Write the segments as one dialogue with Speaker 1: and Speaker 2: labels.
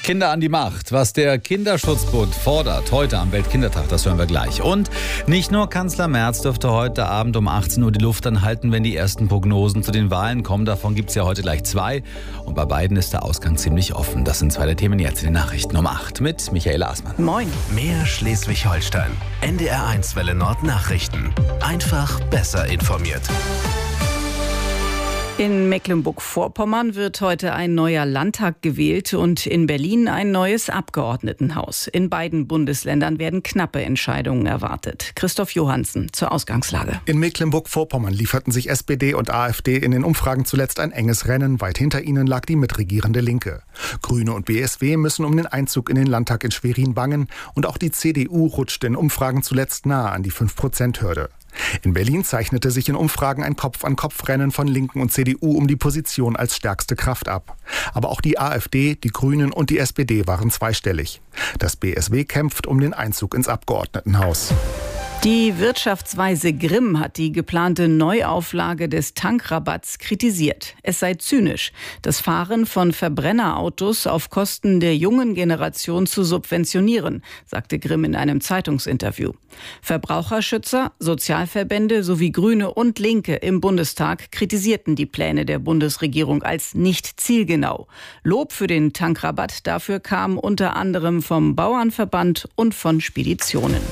Speaker 1: Kinder an die Macht. Was der Kinderschutzbund fordert heute am Weltkindertag, das hören wir gleich. Und nicht nur Kanzler Merz dürfte heute Abend um 18 Uhr die Luft anhalten, wenn die ersten Prognosen zu den Wahlen kommen. Davon gibt es ja heute gleich 2. Und bei beiden ist der Ausgang ziemlich offen. Das sind 2 der Themen jetzt in den Nachrichten um 8 mit Michaela Aßmann.
Speaker 2: Moin.
Speaker 3: Mehr Schleswig-Holstein. NDR1 Welle Nord Nachrichten. Einfach besser informiert.
Speaker 2: In Mecklenburg-Vorpommern wird heute ein neuer Landtag gewählt und in Berlin ein neues Abgeordnetenhaus. In beiden Bundesländern werden knappe Entscheidungen erwartet. Christoph Johansen zur Ausgangslage.
Speaker 4: In Mecklenburg-Vorpommern lieferten sich SPD und AfD in den Umfragen zuletzt ein enges Rennen. Weit hinter ihnen lag die mitregierende Linke. Grüne und BSW müssen um den Einzug in den Landtag in Schwerin bangen. Und auch die CDU rutschte in Umfragen zuletzt nahe an die 5%-Hürde. In Berlin zeichnete sich in Umfragen ein Kopf-an-Kopf-Rennen von Linken und CDU um die Position als stärkste Kraft ab. Aber auch die AfD, die Grünen und die SPD waren zweistellig. Das BSW kämpft um den Einzug ins Abgeordnetenhaus.
Speaker 2: Die Wirtschaftsweise Grimm hat die geplante Neuauflage des Tankrabatts kritisiert. Es sei zynisch, das Fahren von Verbrennerautos auf Kosten der jungen Generation zu subventionieren, sagte Grimm in einem Zeitungsinterview. Verbraucherschützer, Sozialverbände sowie Grüne und Linke im Bundestag kritisierten die Pläne der Bundesregierung als nicht zielgenau. Lob für den Tankrabatt dafür kam unter anderem vom Bauernverband und von Speditionen.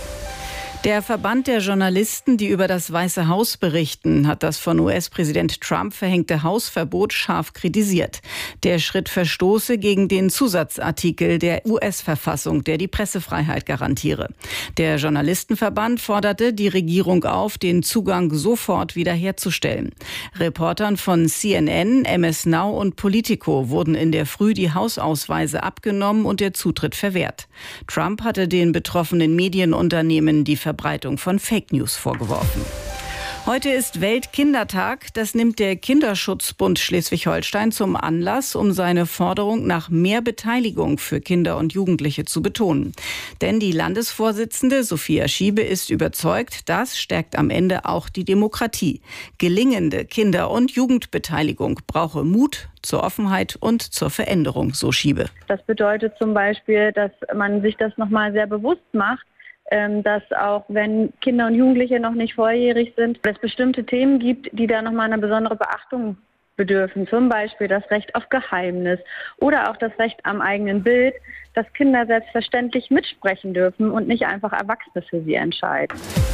Speaker 2: Der Verband der Journalisten, die über das Weiße Haus berichten, hat das von US-Präsident Trump verhängte Hausverbot scharf kritisiert. Der Schritt verstoße gegen den Zusatzartikel der US-Verfassung, der die Pressefreiheit garantiere. Der Journalistenverband forderte die Regierung auf, den Zugang sofort wiederherzustellen. Reportern von CNN, MS Now und Politico wurden in der Früh die Hausausweise abgenommen und der Zutritt verwehrt. Trump hatte den betroffenen Medienunternehmen die Verbreitung von Fake News vorgeworfen. Heute ist Weltkindertag. Das nimmt der Kinderschutzbund Schleswig-Holstein zum Anlass, um seine Forderung nach mehr Beteiligung für Kinder und Jugendliche zu betonen. Denn die Landesvorsitzende Sophia Schiebe ist überzeugt, das stärkt am Ende auch die Demokratie. Gelingende Kinder- und Jugendbeteiligung brauche Mut zur Offenheit und zur Veränderung, so Schiebe.
Speaker 5: Das bedeutet zum Beispiel, dass man sich das nochmal sehr bewusst macht, dass auch wenn Kinder und Jugendliche noch nicht volljährig sind, es bestimmte Themen gibt, die da nochmal eine besondere Beachtung bedürfen. Zum Beispiel das Recht auf Geheimnis oder auch das Recht am eigenen Bild, dass Kinder selbstverständlich mitsprechen dürfen und nicht einfach Erwachsene für sie entscheiden.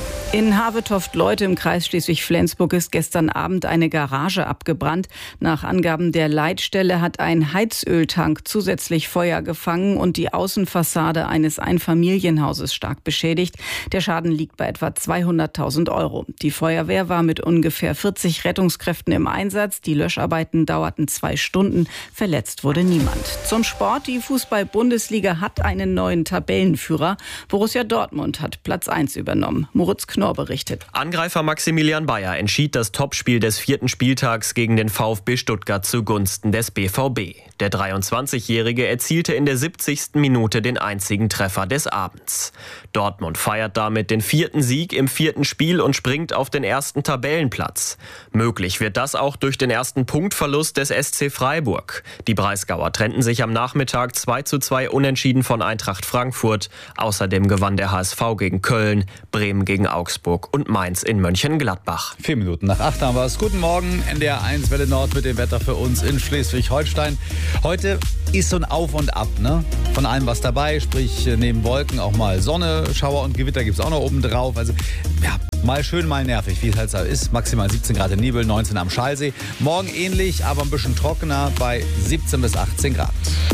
Speaker 2: In Havetoft-Leute im Kreis Schleswig-Flensburg ist gestern Abend eine Garage abgebrannt. Nach Angaben der Leitstelle hat ein Heizöltank zusätzlich Feuer gefangen und die Außenfassade eines Einfamilienhauses stark beschädigt. Der Schaden liegt bei etwa 200.000 €. Die Feuerwehr war mit ungefähr 40 Rettungskräften im Einsatz. Die Löscharbeiten dauerten 2 Stunden. Verletzt wurde niemand. Zum Sport. Die Fußball-Bundesliga hat einen neuen Tabellenführer. Borussia Dortmund hat Platz 1 übernommen. Moritz Knorr berichtet.
Speaker 6: Angreifer Maximilian Bayer entschied das Topspiel des 4. Spieltags gegen den VfB Stuttgart zugunsten des BVB. Der 23-Jährige erzielte in der 70. Minute den einzigen Treffer des Abends. Dortmund feiert damit den 4. Sieg im 4. Spiel und springt auf den 1. Tabellenplatz. Möglich wird das auch durch den ersten Punktverlust des SC Freiburg. Die Breisgauer trennten sich am Nachmittag 2:2 unentschieden von Eintracht Frankfurt. Außerdem gewann der HSV gegen Köln, Bremen gegen Augsburg und Mainz in Mönchengladbach.
Speaker 1: 4 Minuten nach 8 haben wir es. Guten Morgen, NDR1 Welle Nord mit dem Wetter für uns in Schleswig-Holstein. Heute ist so ein Auf und Ab, ne? Von allem was dabei, sprich neben Wolken auch mal Sonne, Schauer und Gewitter gibt es auch noch oben drauf. Also ja, mal schön, mal nervig, wie es halt so ist. Maximal 17 Grad in Nibel, 19 am Schalsee. Morgen ähnlich, aber ein bisschen trockener bei 17 bis 18 Grad.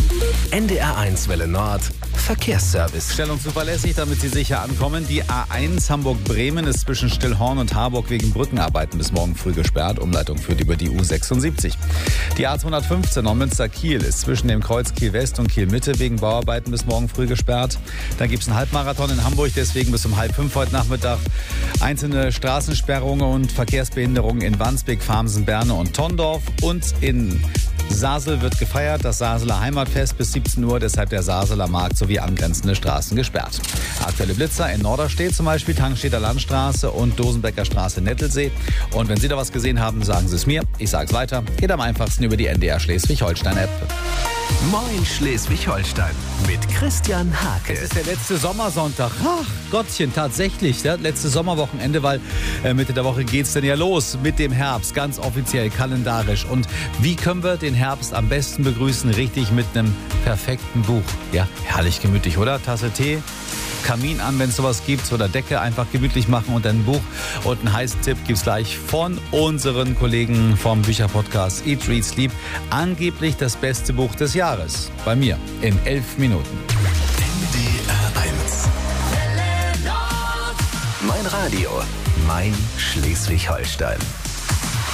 Speaker 3: NDR1 Welle Nord Verkehrsservice.
Speaker 1: Stellung zuverlässig, damit Sie sicher ankommen. Die A1 Hamburg-Bremen ist zwischen Stillhorn und Harburg wegen Brückenarbeiten bis morgen früh gesperrt. Umleitung führt über die U76. Die A215 Neumünster-Kiel ist zwischen dem Kreuz Kiel-West und Kiel-Mitte wegen Bauarbeiten bis morgen früh gesperrt. Dann gibt es einen Halbmarathon in Hamburg, deswegen bis um 4:30 heute Nachmittag. Einzelne Straßensperrungen und Verkehrsbehinderungen in Wandsbek, Farmsen, Berne und Tondorf und in Sasel wird gefeiert, das Saseler Heimatfest bis 17 Uhr, deshalb der Saseler Markt sowie angrenzende Straßen gesperrt. Aktuelle Blitzer in Norderstedt zum Beispiel, Tangstedter Landstraße und Dosenbecker Straße Nettelsee. Und wenn Sie da was gesehen haben, sagen Sie es mir. Ich sage es weiter. Geht am einfachsten über die NDR Schleswig-Holstein-App.
Speaker 3: Moin Schleswig-Holstein mit Christian Hake.
Speaker 1: Es ist der letzte Sommersonntag. Ach Gottchen, tatsächlich. Ja, letzte Sommerwochenende, weil Mitte der Woche geht's denn ja los mit dem Herbst. Ganz offiziell, kalendarisch. Und wie können wir den Herbst am besten begrüßen? Richtig mit einem perfekten Buch. Ja, herrlich gemütlich, oder? Tasse Tee, Kamin an, wenn es sowas gibt, oder Decke einfach gemütlich machen und ein Buch. Und einen heißen Tipp gibt's gleich von unseren Kollegen vom Bücherpodcast Eat, Read, Sleep. Angeblich das beste Buch des Jahres. Bei mir in 11 Minuten.
Speaker 3: NDR 1. Mein Radio, mein Schleswig-Holstein.